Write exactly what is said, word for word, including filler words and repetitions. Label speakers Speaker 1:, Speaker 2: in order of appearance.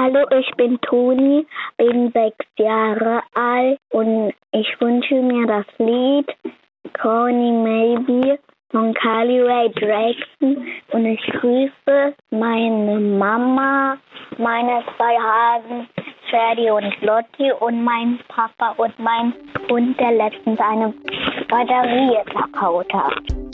Speaker 1: Hallo, ich bin Toni, bin sechs Jahre alt und ich wünsche mir das Lied Call Me Maybe von Carly Rae Jepsen und ich grüße meine Mama, meine zwei Hasen, Ferdi und Lotti und meinen Papa und meinen Hund, der letztens eine Batterie verkaut hat.